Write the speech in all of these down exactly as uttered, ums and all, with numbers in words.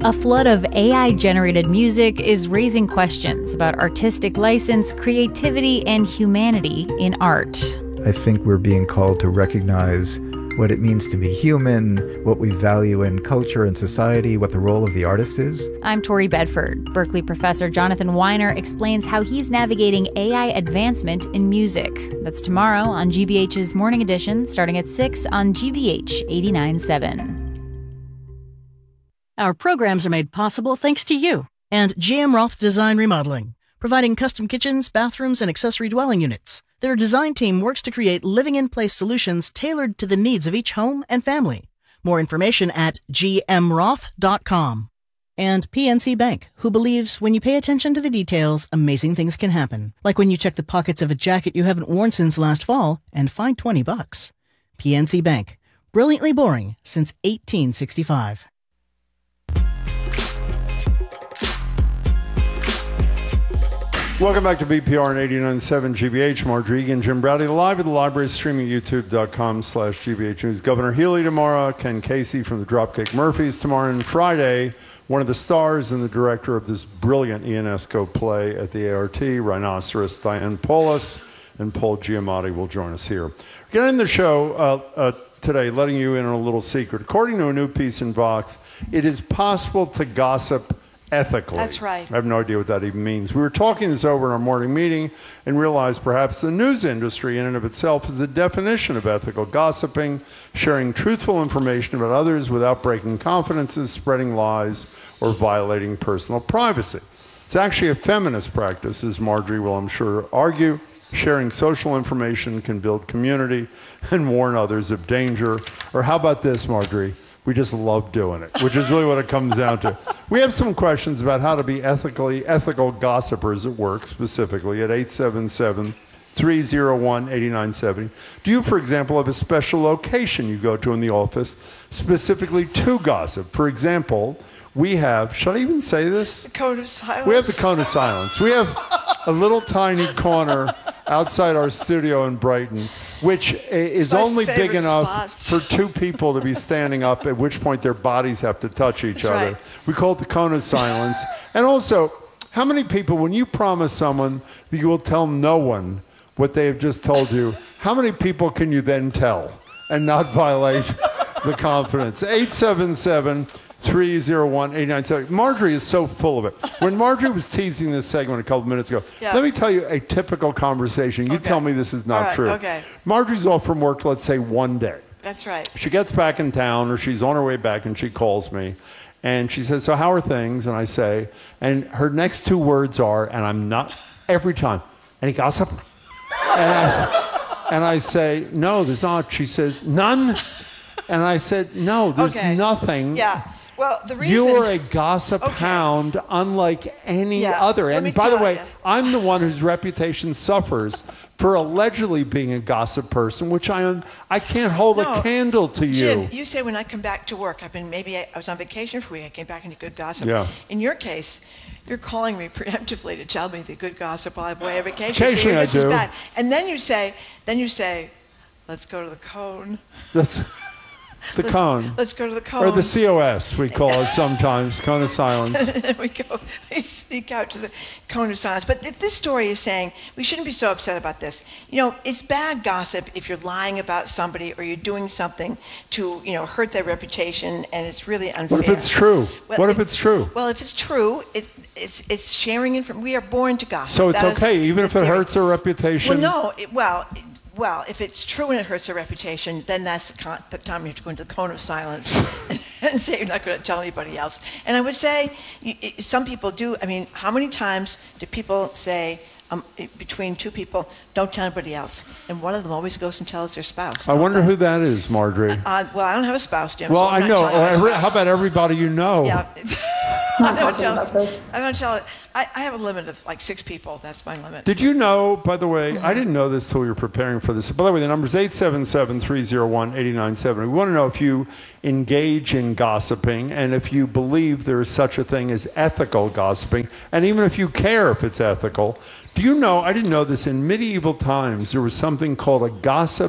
A flood of A I-generated music is raising questions about artistic license, creativity, and humanity in art. I think we're being called to recognize what it means to be human, what we value in culture and society, what the role of the artist is. I'm Tori Bedford. Berkeley professor Jonathan Weiner explains how he's navigating A I advancement in music. That's tomorrow on G B H's Morning Edition, starting at six on G B H eighty-nine point seven. Our programs are made possible thanks to you and G M Roth Design Remodeling, providing custom kitchens, bathrooms, and accessory dwelling units. Their design team works to create living-in-place solutions tailored to the needs of each home and family. More information at g m roth dot com. And P N C Bank, who believes when you pay attention to the details, amazing things can happen. Like when you check the pockets of a jacket you haven't worn since last fall and find twenty bucks. P N C Bank, brilliantly boring since eighteen sixty-five. Welcome back to B P R on eighty-nine point seven G B H. Margery Egan, Jim Browdy, live at the library, streaming youtube.com slash GBH News. Governor Healy tomorrow, Ken Casey from the Dropkick Murphys tomorrow, and Friday, one of the stars and the director of this brilliant Ionesco play at the A R T, Rhinoceros, Diane Paulus, and Paul Giamatti will join us here. Getting the show uh, uh, today, letting you in on a little secret. According to a new piece in Vox, it is possible to gossip ethically. That's right. I have no idea what that even means. We were talking this over in our morning meeting and realized perhaps the news industry in and of itself is a definition of ethical gossiping, sharing truthful information about others without breaking confidences, spreading lies, or violating personal privacy. It's actually a feminist practice, as Margery will, I'm sure, argue. Sharing social information can build community and warn others of danger. Or how about this, Margery? We just love doing it, which is really what it comes down to. We have some questions about how to be ethically ethical gossipers at work, specifically at eight seven seven, three oh one, eight nine seven zero. Do you, for example, have a special location you go to in the office specifically to gossip? For example, we have, should I even say this? The cone of silence. We have the cone of silence. We have a little tiny corner outside our studio in Brighton, which is only big enough spots. for two people to be standing up, at which point their bodies have to touch each That's other. right. We call it the cone of silence. And also, how many people, when you promise someone that you will tell no one what they have just told you, how many people can you then tell and not violate the confidence? eight seven seven, three oh one, eight nine seven. Margery is so full of it. When Margery was teasing this segment a couple minutes ago, yeah. let me tell you a typical conversation. You okay. tell me this is not right, true. Okay. Margery's off from work, let's say, one day. That's right. She gets back in town, or she's on her way back, and she calls me. And she says, so how are things? And I say, and her next two words are, and I'm not, every time, any gossip? And I, and I say, no, there's not. She says, none? And I said, no, there's okay. nothing. Yeah. Well, the reason... You are a gossip okay. hound unlike any yeah. other. Let And me by the tell way, you. I'm the one whose reputation suffers for allegedly being a gossip person, which I am, I can't hold no, a candle to you. Jim, you say when I come back to work, I've been maybe I, I was on vacation for a week, I came back into good gossip. Yeah. In your case, you're calling me preemptively to tell me the good gossip while I'm away on vacation. Occasionally so I do. Bad. And then you say, then you say, let's go to the cone. That's the let's, cone. Let's go to the cone. Or the C O S, we call it sometimes, cone of silence. And then we go, we sneak out to the cone of silence. But if this story is saying, we shouldn't be so upset about this. You know, it's bad gossip if you're lying about somebody or you're doing something to, you know, hurt their reputation, and it's really unfair. What if it's true? Well, what if it's true? Well, if it's true, it, it's it's sharing information. We are born to gossip. So it's That okay, is even the if it theory. hurts their reputation? Well, no. It, well, it, well, if it's true and it hurts their reputation, then that's the, con- the time you have to go into the cone of silence and, and say you're not going to tell anybody else. And I would say you, it, some people do. I mean, how many times do people say, um, between two people, don't tell anybody else? And one of them always goes and tells their spouse. I wonder who that is, Margery. Uh, well, I don't have a spouse, Jim. Well, so I'm I not know. telling my Every- spouse. how about everybody you know? Yeah. I don't tell it. I don't tell it. I, I have a limit of like six people. That's my limit. Did you know, by the way, I didn't know this till we were preparing for this. By the way, the number is eight seven seven, three oh one, eight nine seven. We want to know if you engage in gossiping and if you believe there is such a thing as ethical gossiping, and even if you care if it's ethical. Do you know, I didn't know this, in medieval times there was something called a gossip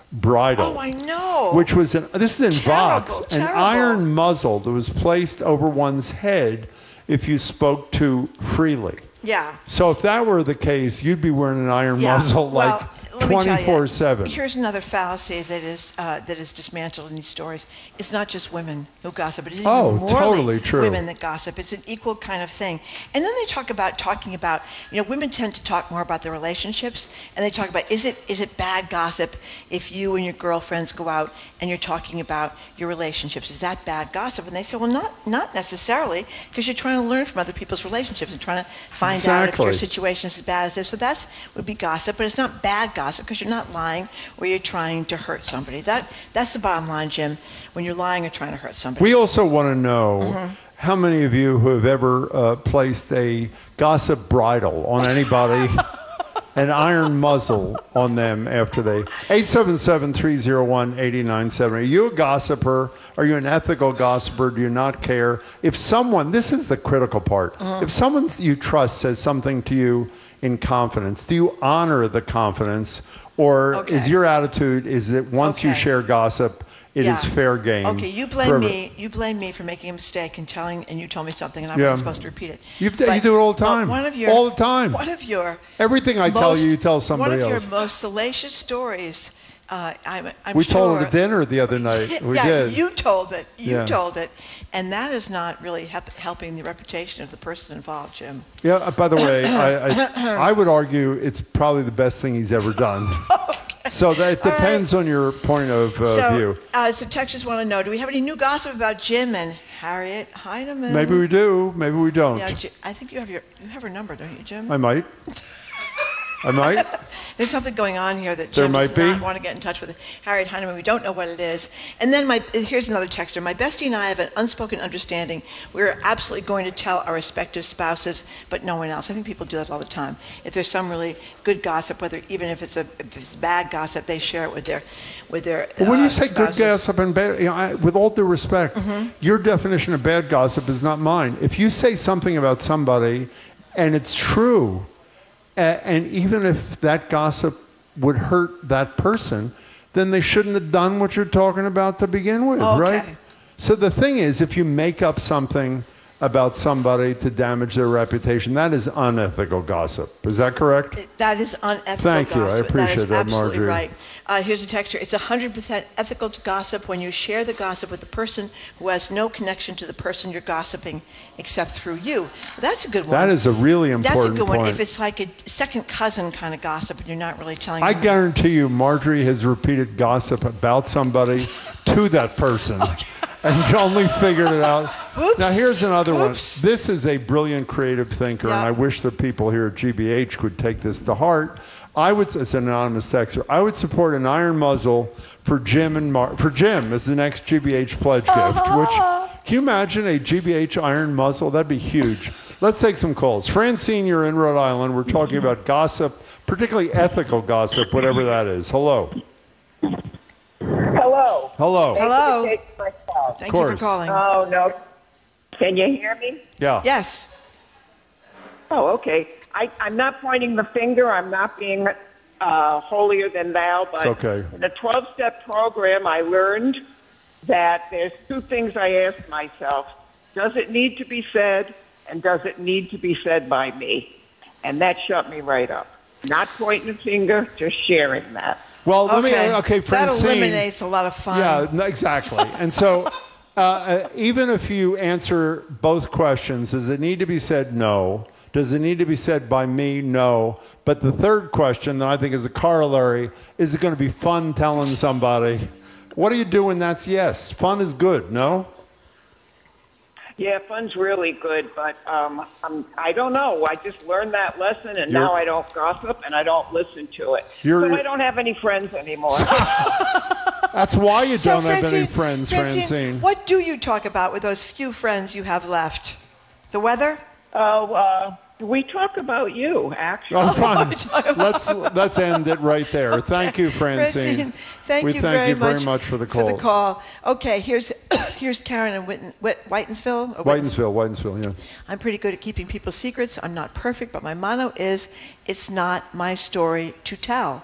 bridle. Oh, I know. Which was an, this is in Terrible, Vox, terrible. an iron muzzle that was placed over one's head if you spoke too freely. Yeah. So if that were the case, you'd be wearing an iron Yeah. muzzle like Well, let me tell you, twenty-four seven. Here's another fallacy that is uh, that is dismantled in these stories. It's not just women who gossip. It is even Oh, more totally true. women that gossip. It's an equal kind of thing. And then they talk about talking about, you know, women tend to talk more about their relationships, and they talk about, is it is it bad gossip if you and your girlfriends go out and you're talking about your relationships? Is that bad gossip? And they say, well, not not necessarily, because you're trying to learn from other people's relationships and trying to find out if Exactly. your situation is as bad as this. So that's would be gossip, but it's not bad gossip because you're not lying or you're trying to hurt somebody. That that's the bottom line, Jim. When you're lying or trying to hurt somebody. We also want to know Mm-hmm. how many of you who have ever uh, placed a gossip bridle on anybody, an iron muzzle on them after they... eight seven seven, three oh one, eight nine seven. Are you a gossiper? Are you an ethical gossiper? Do you not care? If someone... This is the critical part. Mm-hmm. If someone you trust says something to you in confidence, do you honor the confidence? Or Okay. is your attitude is that once you Okay. share gossip, it Yeah. is fair game? Okay, you blame forever? me. You blame me for making a mistake and telling, and you told me something, and I Yeah. wasn't supposed to repeat it. You- But, you do it all the uh, time. one of your All the time. One of your Everything I tell most- you, you tell somebody One of else. your most salacious stories. Uh, I'm, I'm We sure, told it at dinner the other night. We yeah, did. you told it. You Yeah. told it, and that is not really hep- helping the reputation of the person involved, Jim. Yeah. uh, By the way, I, I, I would argue it's probably the best thing he's ever done. So that All right. depends on your point of uh, so, view. uh, so Texas want to know: do we have any new gossip about Jim and Harriet Heinemann? Maybe we do. Maybe we don't. Yeah, Ji- I think you have your you have her number, don't you, Jim? I might. I might. There's something going on here that There Jim might does not be. want to get in touch with Harriet Heinemann. We don't know what it is. And then my here's another texter. My bestie and I have an unspoken understanding. We're absolutely going to tell our respective spouses, but no one else. I think people do that all the time. If there's some really good gossip, whether even if it's a if it's bad gossip, they share it with their with their. But when uh, you say good spouses. gossip and bad, you know, I, with all due respect, Mm-hmm. your definition of bad gossip is not mine. If you say something about somebody and it's true, a- and even if that gossip would hurt that person, then they shouldn't have done what you're talking about to begin with, Okay. right? So the thing is, if you make up something about somebody to damage their reputation, that is unethical gossip. Is that correct? That is unethical Thank you. I gossip. appreciate that is that, absolutely Marjorie. right. Uh, here's a texture. It's one hundred percent ethical to gossip when you share the gossip with the person who has no connection to the person you're gossiping except through you. Well, that's a good one. That is a really That's a important good one. point. If it's like a second cousin kind of gossip and you're not really telling I them. guarantee you, Marjorie has repeated gossip about somebody to that person, and only figured it out. Oops. Now, here's another Oops. one. This is a brilliant creative thinker, and Yeah. I wish the people here at G B H could take this to heart. I would, as an anonymous texter, I would support an iron muzzle for Jim and Mar- for Jim as the next G B H pledge gift. Which, can you imagine a G B H iron muzzle? That'd be huge. Let's take some calls. Francine, you're in Rhode Island. We're talking about gossip, particularly ethical gossip, whatever that is. Hello. Hello. Hello. Hello. Thank you for taking my call. Thank you for course. calling. Oh, no. Can you hear me? Yeah. yes. Oh, okay. I, I'm not pointing the finger. I'm not being uh, holier than thou. But It's okay. in the twelve-step program, I learned that there's two things I ask myself. Does it need to be said, and does it need to be said by me? And that shut me right up. Not pointing a finger, just sharing that. Well, let Okay. me. Okay, That Francine. eliminates a lot of fun. Yeah, no, exactly. And so, uh, uh, even if you answer both questions, does it need to be said? No. Does it need to be said by me? No. But the third question that I think is a corollary, is it going to be fun telling somebody? What do you do when that's yes? Fun is good, no? Yeah, fun's really good, but um, I'm, I don't know. I just learned that lesson, and You're- now I don't gossip and I don't listen to it. You're- so I don't have any friends anymore. That's why you So, don't have any Francine, friends, Francine, Francine. what do you talk about with those few friends you have left? The weather? Oh, uh, we talk about you, actually. Oh, fine. let's let's end it right there. Thank you, Francine. thank we you thank very you very much, much for the call. For the call. Okay, here's here's Karen in Whiten, Whit, Whitensville. or Whitensville, Whitensville, yeah. I'm pretty good at keeping people's secrets. I'm not perfect, but my motto is, it's not my story to tell.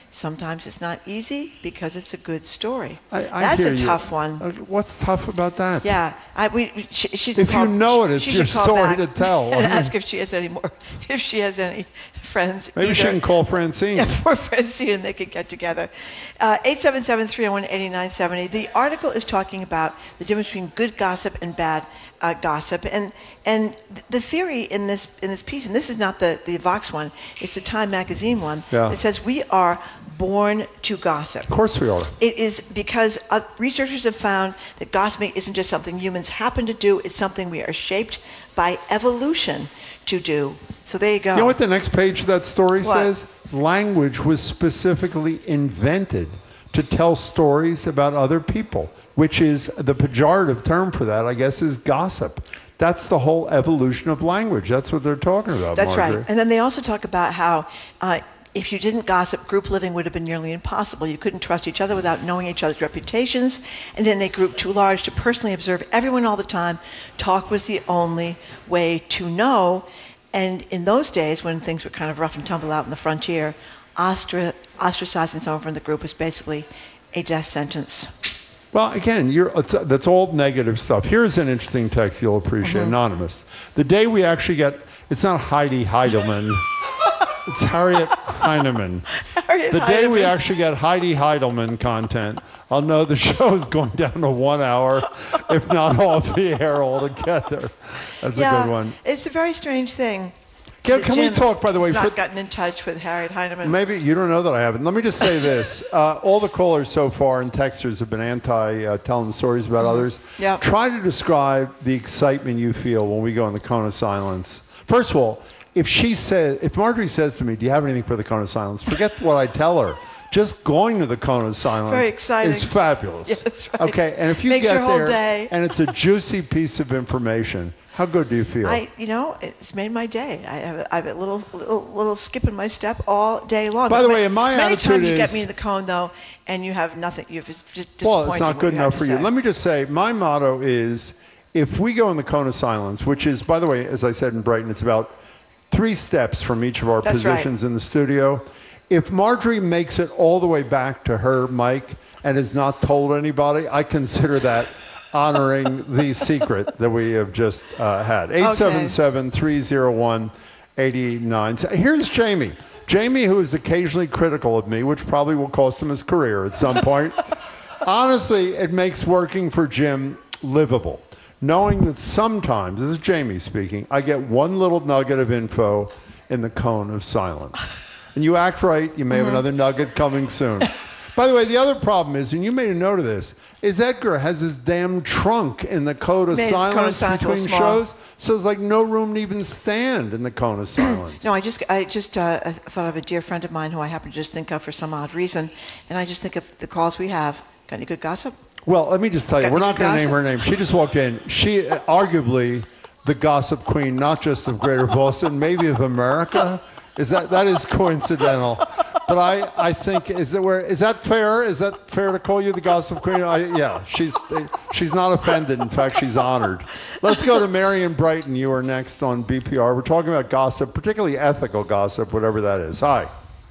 Sometimes it's not easy because it's a good story. I, I That's hear a you. tough one. Uh, What's tough about that? Yeah, I, we, she, she If call, you know it, it's she your should call story back to tell. and ask if she has any more, if she has any friends. Maybe either. she can call Francine. Yeah, poor Francine, and they could get together. Uh, eight seven seven, three oh one, eight nine seven oh. The article is talking about the difference between good gossip and bad uh, gossip, and and the theory in this in this piece, and this is not the the Vox one, it's the Time magazine one. Yeah. It says we are born to gossip. Of course we are. It is because uh, researchers have found that gossiping isn't just something humans happen to do, it's something we are shaped by evolution to do. So there you go. You know what the next page of that story What? says? Language was specifically invented to tell stories about other people, which is the pejorative term for that, I guess, is gossip. That's the whole evolution of language. That's what they're talking about, That's Marjorie. right. And then they also talk about how uh, if you didn't gossip, group living would have been nearly impossible. You couldn't trust each other without knowing each other's reputations. And in a group too large to personally observe everyone all the time, talk was the only way to know. And in those days, when things were kind of rough and tumble out in the frontier, ostra- ostracizing someone from the group was basically a death sentence. Well, again, you're, that's all negative stuff. Here's an interesting text you'll appreciate, Mm-hmm. anonymous. The day we actually get, it's not Heidi Heidelman, it's Harriet Heinemann. Harriet The day we Heidemann. actually get Heidi Heidelman content, I'll know the show is going down to one hour, if not off the air altogether. That's yeah, a good one. It's a very strange thing. Can, that can we Jim talk, by the way? has not for- gotten in touch with Harriet Heinemann. Maybe you don't know that I haven't. Let me just say this. Uh, all the callers so far and texters have been anti uh, telling stories about others. Yeah. Try to describe the excitement you feel when we go in the cone of silence. First of all, if she says, if Marjorie says to me, do you have anything for the cone of silence? Forget what I tell her. Just going to the cone of silence Very exciting. is fabulous. Yeah, that's right. Okay, and if you Makes get your whole there day. and it's a juicy piece of information, how good do you feel? I, you know, it's made my day. I have, a, I have a little, little, little skip in my step all day long. By the Ma- way, my many attitude times you is- get me in the cone though, and you have nothing. You've just disappointed. Well, it's not what good you have enough to for you. say. Let me just say, my motto is, if we go in the cone of silence, which is, by the way, as I said in Brighton, it's about three steps from each of our That's right. positions in the studio. If Marjorie makes it all the way back to her mic and has not told anybody, I consider that honoring the secret that we have just uh, had. eight seven seven, three oh one, eight nine seven. Here's Jamie. Jamie, who is occasionally critical of me, which probably will cost him his career at some point. Honestly, it makes working for Jim livable. Knowing that sometimes, this is Jamie speaking, I get one little nugget of info in the cone of silence. And you act right, you may have another nugget coming soon. By the way, the other problem is, and you made a note of this, is Edgar has his damn trunk in the cone of Made his cone of silence silence a between little small. shows. So it's like no room to even stand in the cone of silence. No, I just, I just uh, I thought of a dear friend of mine who I happen to just think of for some odd reason, and I just think of the calls we have. Got any good gossip? Well, let me just tell you, Got we're any not going to name gossip? her name. She just walked in. She, uh, arguably, the gossip queen, not just of Greater Boston, maybe of America. Is that that is coincidental? But I, I think is that where is that fair? Is that fair to call you the gossip queen? I, yeah, she's she's not offended. In fact, she's honored. Let's go to Marion Brighton. You are next on B P R. We're talking about gossip, particularly ethical gossip, whatever that is. Hi.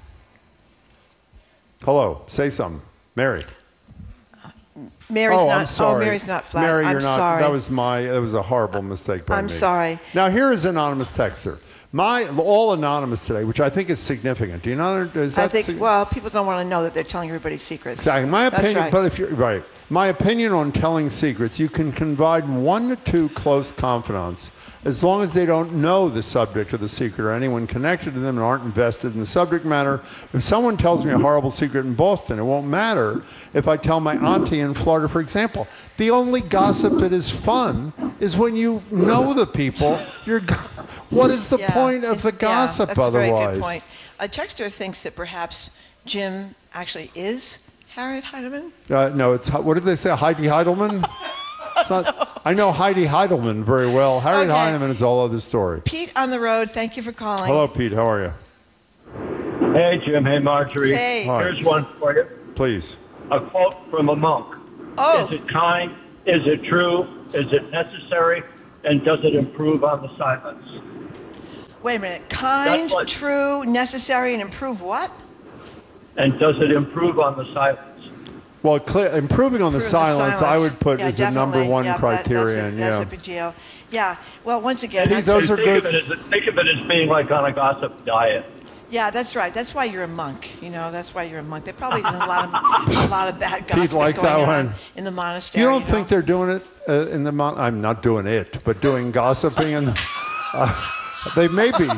Hello. Say something, Mary. Mary's oh, not. I'm sorry. Oh, Mary's not flat. Mary, I'm you're not. sorry. That was my. That was a horrible mistake by I'm me. sorry. Now here is anonymous texter. My all anonymous today, which I think is significant. Do you not? Is that I think. sig- Well, people don't want to know that they're telling everybody secrets. Exactly. My That's opinion, right. but if you're right, my opinion on telling secrets, you can confide one to two close confidants, as long as they don't know the subject of the secret or anyone connected to them and aren't invested in the subject matter. If someone tells me a horrible secret in Boston, it won't matter if I tell my auntie in Florida, for example. The only gossip that is fun is when you know the people. You're, go- what is the Yeah, point of it's- the gossip yeah, that's otherwise? a very good point. A texter thinks that perhaps Jim actually is Harriet Heidemann. Uh, no, it's what did they say? Heidi Heidelman. It's not, no. I know Heidi Heidelman very well. Harriet Okay. Heinemann is a whole other story. Pete on the road. Thank you for calling. Hello, Pete. How are you? Hey, Jim. Hey, Marjorie. Hey. Hi. Here's one for you. Please. A quote from a monk. Oh. Is it kind? Is it true? Is it necessary? And does it improve on the silence? Wait a minute. Kind, That's what- true, necessary, and improve what? And does it improve on the silence? Well, clear, improving on the Improve silence, I would put yeah, as the number definitely. one yeah, that- criterion. That's a, yeah. that's a big deal. Yeah. Well, once again, Hey, that's, those are think good. Of it as, think of it as being like on a gossip diet. yeah, that's right. That's why you're a monk. You know, that's why you're a monk. There probably isn't a lot of a lot of bad gossip like going that on one. in the monastery. You don't know? think they're doing it uh, in the mon- I'm not doing it, but doing gossiping and uh, they may be.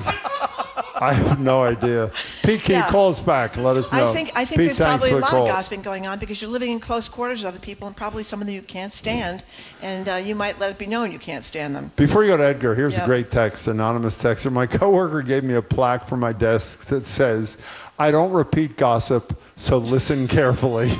I have no idea. Pete, can Yeah. you call us back? Let us know. I think I think Pete, there's thanks probably a for the lot call. of gossiping going on because you're living in close quarters with other people and probably some of them you can't stand, and uh, you might let it be known you can't stand them. Before you go to Edgar, here's Yep. a great text, anonymous texter. My coworker gave me a plaque for my desk that says, "I don't repeat gossip, so listen carefully."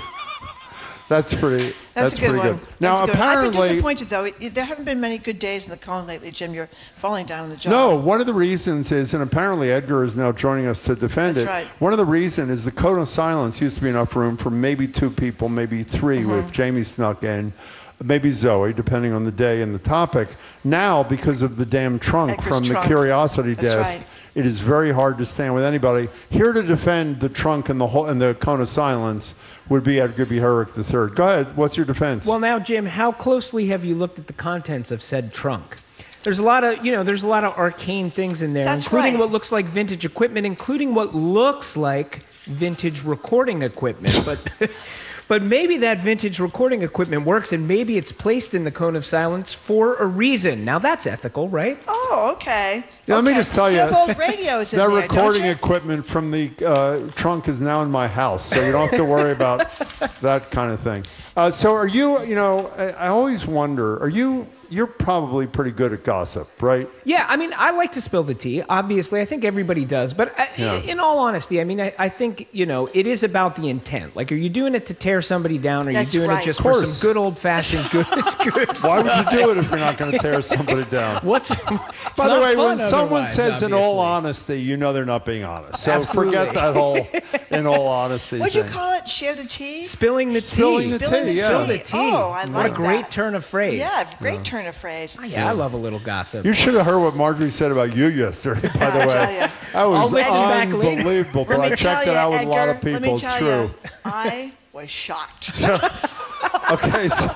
That's pretty. That's, That's, a good pretty one. good. Now, That's a good one. I've been apparently, disappointed though. There haven't been many good days in the cone lately, Jim. You're falling down on the job. no. One of the reasons is, and apparently Edgar is now joining us to defend That's it. right. One of the reasons is the code of silence used to be enough room for maybe two people, maybe three, Mm-hmm. if Jamie snuck in. Maybe Zoe, depending on the day and the topic. Now, because of the damn trunk Edgar's from trunk. the curiosity That's desk, right. it is very hard to stand with anybody. Here to defend the trunk and the whole and the cone of silence would be Edgar B. Herrick the third. Go ahead. What's your defense? Well, now, Jim, how closely have you looked at the contents of said trunk? There's a lot of, you know, there's a lot of arcane things in there, That's including right. what looks like vintage equipment, including what looks like vintage recording equipment. But, but maybe that vintage recording equipment works, and maybe it's placed in the cone of silence for a reason. Now, that's ethical, right? Oh, okay. Yeah, let me Okay. just tell you, have old radios in that there, recording don't you? equipment from the uh, trunk is now in my house, so you don't have to worry about that kind of thing. Uh, so are you, you know, I, I always wonder, are you, you're probably pretty good at gossip, right? Yeah, I mean, I like to spill the tea. Obviously, I think everybody does. But I, Yeah. in all honesty, I mean, I, I think, you know, it is about the intent. Like, are you doing it to tear somebody down, or are That's you doing right. it just Of for course. some good old-fashioned good, good Why would you do it if you're not going to tear somebody down? What's By the way, when someone says in all honesty, you know they're not being honest. So Absolutely. forget that whole in all honesty What'd you thing. call it? Share the tea? Spilling the tea. Spilling the Spilling tea, the yeah. Spill the tea. Oh, I what like a great that. turn of phrase. Yeah, great turn of phrase. Yeah, I love a little gossip. You should have heard what Marjorie said about you yesterday, by I'll the tell way. ya. That I'll was listen back later. unbelievable, but Let I me tell checked you, it out with Edgar, a lot of let people. me It's tell true. you, I was shocked. Okay, so,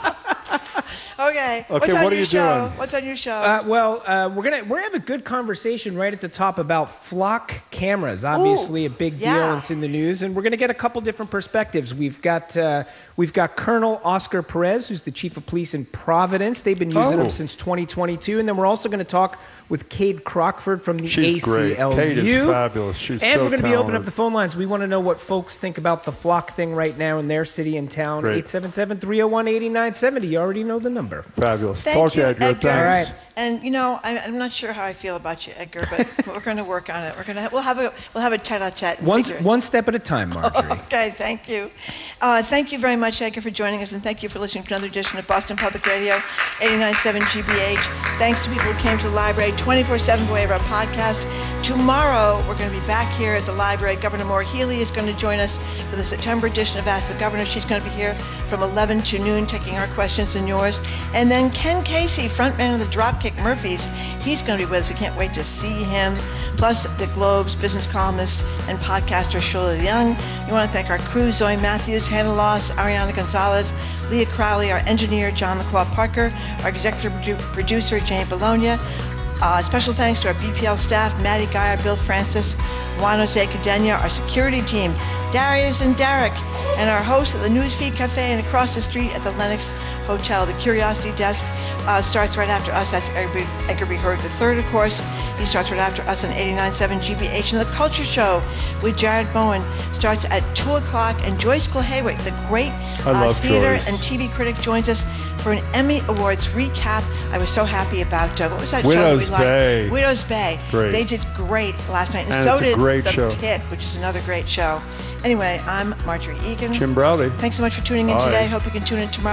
Okay. What's Okay, on what are your you show? doing? What's on your show? Uh, well, uh, we're gonna we're gonna have a good conversation right at the top about flock cameras. Obviously, Ooh, a big deal. yeah. It's in the news, and we're gonna get a couple different perspectives. We've got uh, we've got Colonel Oscar Perez, who's the chief of police in Providence. They've been using Oh. him since twenty twenty-two, and then we're also going to talk with Cade Crockford from the She's great. A C L U. Cade is fabulous. She's and so we're going to be opening up talented. the phone lines. We want to know what folks think about the flock thing right now in their city and town. Great. eight seven seven, three oh one, eight nine seven oh. You already know the number. fabulous. Thank Talk to you, you, Edgar. Edgar. Thanks. All right. And you know, I, I'm not sure how I feel about you, Edgar, but we're going to work on it. We're going to we'll have a we'll have a tete-a-tete. and One, figure it- one step at a time, Marjorie. Okay, thank you. Uh, thank you very much, Edgar, for joining us, and thank you for listening to another edition of Boston Public Radio, eighty-nine point seven G B H. Thanks to people who came to the library twenty-four seven by way of our podcast. Tomorrow, we're going to be back here at the library. Governor Maura Healey is going to join us for the September edition of Ask the Governor. She's going to be here from eleven to noon, taking our questions and yours. And then Ken Casey, frontman of the Dropkick Murphys, he's going to be with us. We can't wait to see him. Plus, the Globe's business columnist and podcaster, Shola Young. We want to thank our crew, Zoe Matthews, Hannah Loss, Ariana Gonzalez, Leah Crowley, our engineer, John LaClaw Parker, our executive produ- producer, Jane Bologna. Uh, special thanks to our B P L staff, Maddie Geyer, Bill Francis, Juan Jose Cadena, our security team, Darius and Derek, and our host at the Newsfeed Cafe and across the street at the Lennox Hotel. The Curiosity Desk uh, starts right after us. That's Edgar, Edgar B. Herrick the third, of course. He starts right after us on eighty-nine point seven G B H. And the Culture Show with Jared Bowen starts at two o'clock. And Joyce Kulhaywick, the great I uh, love theater Joyce. and T V critic, joins us for an Emmy Awards recap. I was so happy about, uh, what was that show that we Widow's liked? Bay. Widow's Bay. Great. They did great last night. And, And so it's a did great The show. Pit, which is another great show. Anyway, I'm Marjorie Egan. Jim Browdy. Thanks so much for tuning in Bye. today. Hope you can tune in tomorrow.